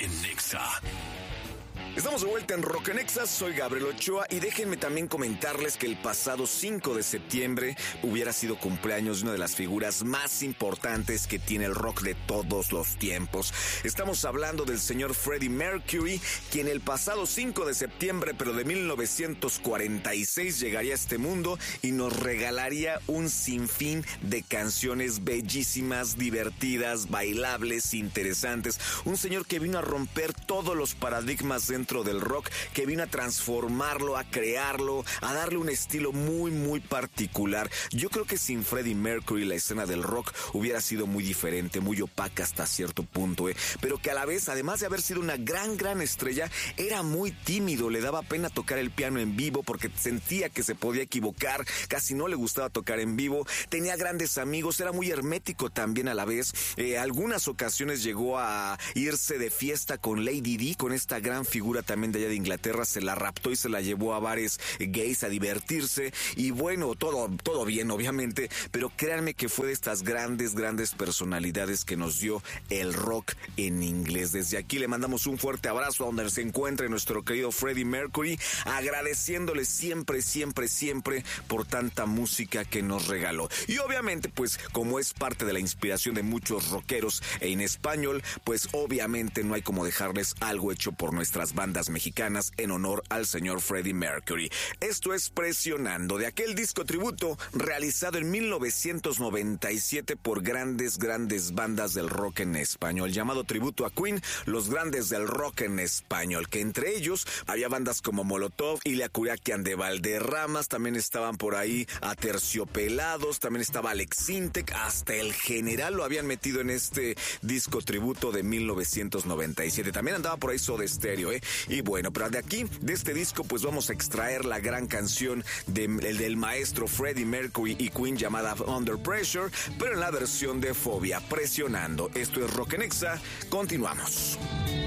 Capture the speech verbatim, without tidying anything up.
en Nexa. Estamos de vuelta en Rock en Exa, soy Gabriel Ochoa y déjenme también comentarles que el pasado cinco de septiembre hubiera sido cumpleaños de una de las figuras más importantes que tiene el rock de todos los tiempos. Estamos hablando del señor Freddie Mercury, quien el pasado cinco de septiembre, pero de mil novecientos cuarenta y seis, llegaría a este mundo y nos regalaría un sinfín de canciones bellísimas, divertidas, bailables, interesantes. Un señor que vino a romper todos los paradigmas dentro del rock, que vino a transformarlo, a crearlo, a darle un estilo muy, muy particular. Yo creo que sin Freddie Mercury la escena del rock hubiera sido muy diferente, muy opaca hasta cierto punto, ¿eh? Pero que a la vez, además de haber sido una gran, gran estrella, era muy tímido, le daba pena tocar el piano en vivo porque sentía que se podía equivocar, casi no le gustaba tocar en vivo, tenía grandes amigos, era muy hermético también a la vez. Eh, algunas ocasiones llegó a irse de fiesta con Lady Di, con esta gran figura también de allá de Inglaterra, se la raptó y se la llevó a bares gays a divertirse, y bueno, todo, todo bien obviamente, pero créanme que fue de estas grandes, grandes personalidades que nos dio el rock en inglés. Desde aquí le mandamos un fuerte abrazo a donde se encuentre nuestro querido Freddie Mercury, agradeciéndole siempre, siempre, siempre por tanta música que nos regaló. Y obviamente, pues, como es parte de la inspiración de muchos rockeros en español, pues obviamente no hay como dejarles algo hecho por nuestras bandas mexicanas en honor al señor Freddie Mercury. Esto es Presionando, de aquel disco tributo realizado en mil novecientos noventa y siete por grandes, grandes bandas del rock en español, llamado tributo a Queen, los grandes del rock en español, que entre ellos había bandas como Molotov, Ilia Kuriakian de Valderramas, también estaban por ahí Aterciopelados, también estaba Alex Sintek, hasta El General lo habían metido en este disco tributo de mil novecientos noventa y siete. También andaba por ahí Soda Stereo, ¿eh? Y bueno, pero de aquí, de este disco, pues vamos a extraer la gran canción de, el, del maestro Freddie Mercury y Queen llamada Under Pressure, pero en la versión de Fobia, Presionando. Esto es Rock en Exa, continuamos.